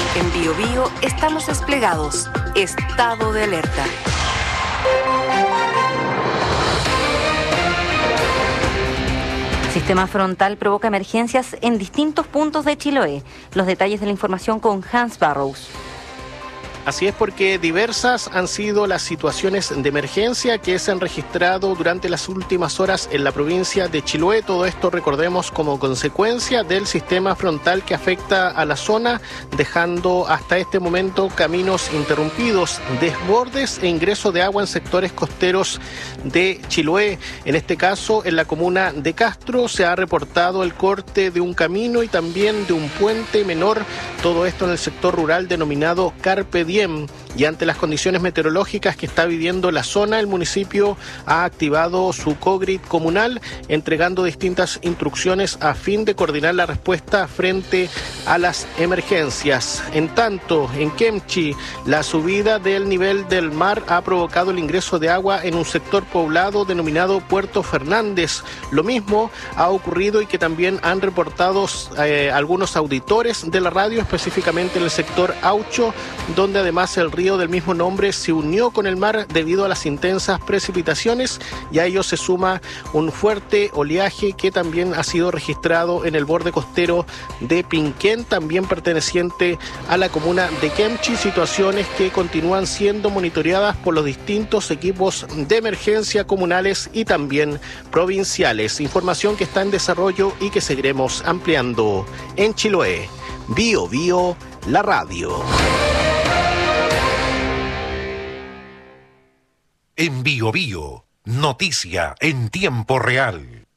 En Biobío estamos desplegados. Estado de alerta. Sistema frontal provoca emergencias en distintos puntos de Chiloé. Los detalles de la información con Hans Barrows. Así es, porque diversas han sido las situaciones de emergencia que se han registrado durante las últimas horas en la provincia de Chiloé. Todo esto, recordemos, como consecuencia del sistema frontal que afecta a la zona, dejando hasta este momento caminos interrumpidos, desbordes e ingreso de agua en sectores costeros de Chiloé. En este caso, en la comuna de Castro, se ha reportado el corte de un camino y también de un puente menor. Todo esto en el sector rural denominado Carpe Diem. Y ante las condiciones meteorológicas que está viviendo la zona, el municipio ha activado su COGRID comunal, entregando distintas instrucciones a fin de coordinar la respuesta frente a las emergencias. En tanto, en Kemchi, la subida del nivel del mar ha provocado el ingreso de agua en un sector poblado denominado Puerto Fernández. Lo mismo ha ocurrido y que también han reportado algunos auditores de la radio, específicamente en el sector Aucho, donde además el río del mismo nombre se unió con el mar debido a las intensas precipitaciones, y a ello se suma un fuerte oleaje que también ha sido registrado en el borde costero de Pinquén, también perteneciente a la comuna de Kemchi, situaciones que continúan siendo monitoreadas por los distintos equipos de emergencia comunales y también provinciales. Información que está en desarrollo y que seguiremos ampliando. En Chiloé, Biobío, la radio. En Biobío, noticia en tiempo real.